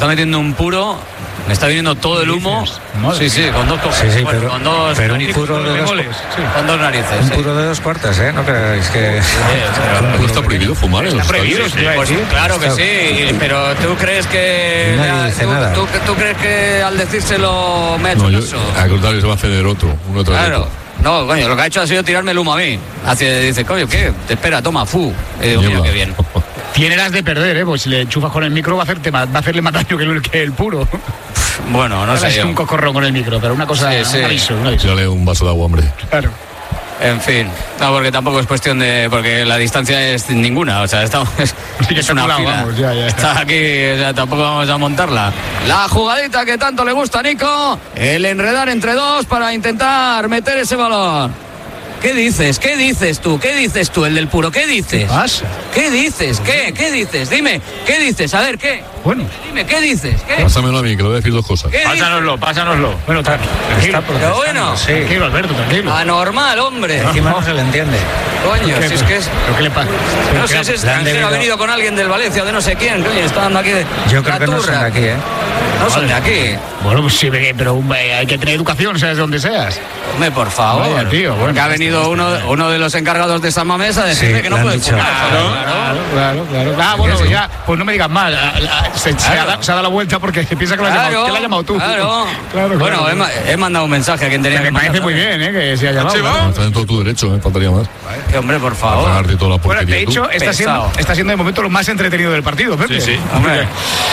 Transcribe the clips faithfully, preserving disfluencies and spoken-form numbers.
está metiendo un puro. Me está viniendo todo el humo. Sí, sí, con dos cojones. Sí, sí, bueno, pero, con dos pero un narices, puro de dos, goles, sí. Con dos narices. Un sí. puro de dos cuartas, ¿eh? No creáis que... Sí, pero, ¿No está prohibido fumar en los prohibido, estadios? sí, pues, sí, claro que sí, pero ¿tú crees que... Nadie dice tú, nada. Tú, tú crees que al decírselo me ha hecho No, yo, caso? al contrario, se va a ceder otro. Uno tras Claro. otro. No, coño, lo que ha hecho ha sido tirarme el humo a mí. Hace, dice, coño, ¿qué? Te espera, toma, fu. Y digo, mira, qué bien. Tiene las de perder, ¿eh? Pues si le enchufas con el micro va a, hacerte más, va a hacerle más daño que el, que el puro. Bueno, no sé Es yo. un cocorrón con el micro, pero una cosa, Sí, sí. un aviso, un aviso. Tírale un vaso de agua, hombre. Claro. En fin, no, porque tampoco es cuestión de... Porque la distancia es ninguna, o sea, estamos... Es, Sí que es una está fila. vamos, ya, ya. Está aquí, o sea, tampoco vamos a montarla. La jugadita que tanto le gusta a Nico, el enredar entre dos para intentar meter ese balón. ¿Qué dices? ¿Qué dices tú? ¿Qué dices tú, el del puro? ¿Qué dices? ¿Qué pasa? ¿Qué dices? ¿Qué? ¿Qué dices? Dime, ¿qué dices? A ver, ¿qué? Bueno. Dime, ¿qué dices? ¿Qué? Pásamelo a mí, que le voy a decir dos cosas. ¿Qué dices? Pásanoslo, pásanoslo. Bueno, tra- tranquilo. Está protestando, bueno. sí. Tranquilo, Alberto, tranquilo. Anormal, hombre. Encima no se le entiende. Coño, ¿Qué, si es que es... ¿Pero qué le pasa? No sé si es Le han extranjero, ha debido- venido con alguien del Valencia o de no sé quién, coño, está dando aquí de Yo creo la que no son turra. de aquí, ¿eh? No son de aquí. Bueno, pues sí, pero hombre, hay que tener educación, seas de donde seas. Hombre, por favor. Vaya, tío, bueno, que ha venido uno, uno de los encargados de San Mamés a decirme Sí, que no le han puede dicho. fumar. Claro, claro, claro. Ah, bueno, pues ya, pues no me digas mal. Ah, ah, Se, se ha, dado- se ha dado la vuelta porque piensa que lo has Claro, llamado, que lo has llamado tú. Claro. Claro, Bueno, claro. he, ma- he mandado un mensaje a quien tenía Me que parece mandar, muy ¿sabes? bien, ¿eh? Que se ha llamado. Ah, está en todo tu derecho, ¿eh? Faltaría más. Que, hombre, por Para favor. pagarte toda la Bueno, porquería. de hecho, tú. está siendo, Pesado. está siendo de momento lo más entretenido del partido, Pepe. Sí, sí. Hombre,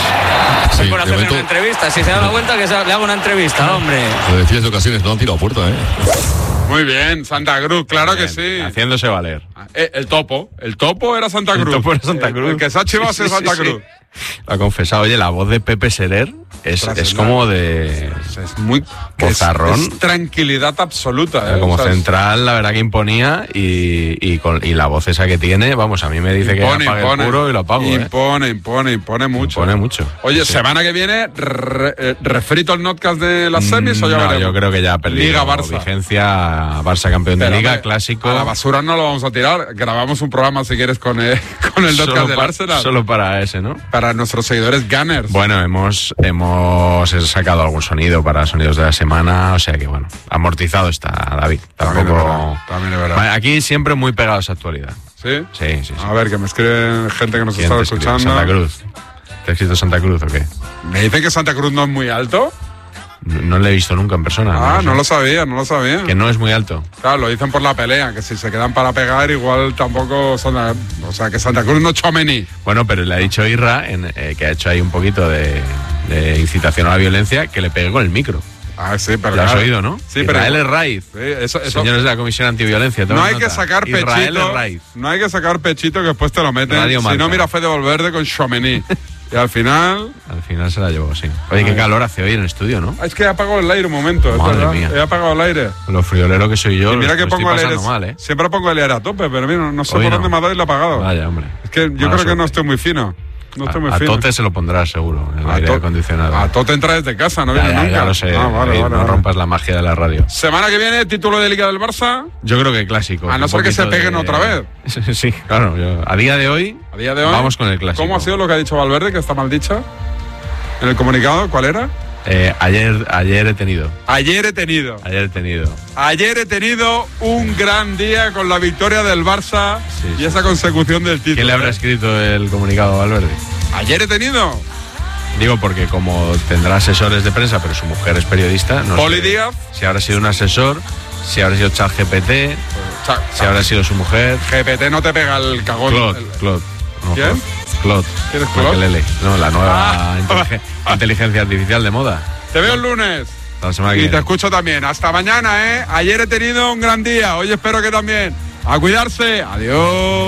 Sí, por de hacerle momento, una entrevista. Si se da la vuelta, que se- le hago una entrevista, hombre. lo decías de ocasiones, no han tirado puerta, ¿eh? Muy bien, Santa Cruz, claro que sí. Haciéndose valer. Eh, el topo, el topo era Santa Cruz. topo era Santa Eh, Cruz. El que se ha chivado Sí, es sí, Santa sí, Cruz. Lo ha confesado. Oye, la voz de Pepe Serer es, Ostras, es es como de... Es muy... Bozarrón. Es, es tranquilidad absoluta. ¿eh? Como O sea, es- central, la verdad que imponía y, y, con, y la voz esa que tiene, vamos, a mí me dice impone, que apague impone, el puro y lo apago. ¿eh? Impone, impone, impone mucho. Impone mucho. Oye, Sí. semana que viene, re- eh, ¿refrito el notcast de las semis o ya No, veremos? yo creo que ya ha perdido Liga Barça. vigencia. Barça campeón Pero, de Liga, hombre, clásico. A la basura no lo vamos a tirar. Grabamos un programa, si quieres, con el, con el solo, notcast del pa- Arsenal. solo para ese, ¿no? Para nuestros seguidores Gunners. Bueno, hemos, hemos sacado algún sonido para sonidos de la semana, o sea que bueno, amortizado está, David. También es Tampoco... verdad, también es verdad. Vale, aquí siempre muy pegados a actualidad. ¿Sí? Sí, sí, sí. A ver, que me escriben gente que nos ¿Quién está te escribe? escuchando. Santa Cruz. ¿Te ha escrito Santa Cruz o qué? ¿Me dice que Santa Cruz no es muy alto? No, no le he visto nunca en persona. Ah, sé. no lo sabía, no lo sabía. Que no es muy alto. Claro, lo dicen por la pelea, que si se quedan para pegar, igual tampoco son... O sea, que Santa Cruz no chomení. Bueno, pero le ha dicho Irra, en, eh, que ha hecho ahí un poquito de, de incitación a la violencia, que le pegue con el micro. Ah, sí, pero... Lo has claro. oído, ¿no? Sí, pero... Israel Herraiz. Sí, eso, eso- Señores de la Comisión Antiviolencia. no tomen hay que nota. sacar Israel pechito. Herraiz. No hay que sacar pechito que después te lo meten. Radio Si Marca. no, mira Fede Valverde con Chomení. Y al final... Al final se la llevó, sí. Oye, qué Ay. calor hace hoy en el estudio, ¿no? Ah, es que he apagado el aire un momento. es Madre verdad. mía. He apagado el aire. Lo friolero que soy yo, Y mira lo que estoy pongo el aire... pasando mal, ¿eh? Siempre pongo el aire a tope, pero mira, no sé Hoy por no. dónde me ha dado y lo he apagado. Vaya, hombre. Es que yo Mala creo que suerte. no estoy muy fino. No estoy muy a, a fino. Tote se lo pondrás seguro, el A aire to- acondicionado. A Tote entra desde casa, no ya, viene ya, nunca. ya lo sé, Ah, vale, David, vale, no vale. rompas la magia de la radio. Semana que viene, título de Liga del Barça. Yo creo que clásico. A no un ser que se poquito peguen de- otra vez. Sí, claro. yo- a día de hoy, A día de hoy. vamos con el clásico. ¿Cómo ha sido lo que ha dicho Valverde, que está mal dicho? En el comunicado, ¿cuál era? Eh, ayer, ayer he tenido. Ayer he tenido. Ayer he tenido. Ayer he tenido un gran día con la victoria del Barça Sí, y sí, esa consecución del título. ¿Quién le habrá ¿eh? escrito el comunicado a Valverde? Ayer he tenido. Digo porque como tendrá asesores de prensa, pero su mujer es periodista, no Poli sé Díaz. si habrá sido un asesor, si habrá sido ChatGPT, Cha- si habrá sido su mujer. G P T no te pega el cagón. Claude, El- Claude. No, ¿Quién? Claude. Claude. ¿Quién es Claude? Makelele. No, la nueva Ah. intelige- inteligencia artificial de moda. Te veo el lunes. Hasta la semana que Y te viene. escucho también. Hasta mañana, ¿eh? Ayer he tenido un gran día. Hoy espero que también. A cuidarse. Adiós.